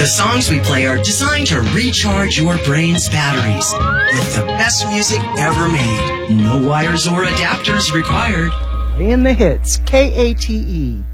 The songs we play are designed to recharge your brain's batteries with the best music ever made. No wires or adapters required. In the hits, KATE